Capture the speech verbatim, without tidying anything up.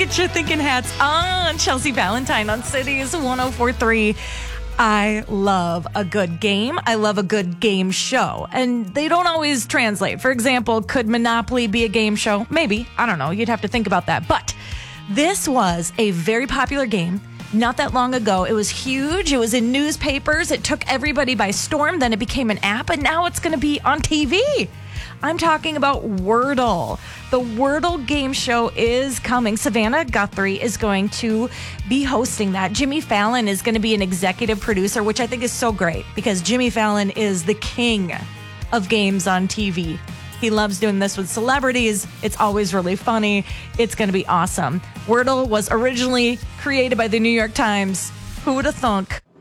Get your thinking hats on. Chelsea Valentine on Cities one oh four point three. I love a good game. I love a good game show. And they don't always translate. For example, could Monopoly be a game show? Maybe. I don't know. You'd have to think about that. But this was a very popular game not that long ago. It was huge. It was in newspapers. It took everybody by storm. Then it became an app. And now it's going to be on T V. I'm talking about Wordle. The Wordle game show is coming. Savannah Guthrie is going to be hosting that. Jimmy Fallon is going to be an executive producer, which I think is so great because Jimmy Fallon is the king of games on T V. He loves doing this with celebrities. It's always really funny. It's going to be awesome. Wordle was originally created by the New York Times. Who would have thunk?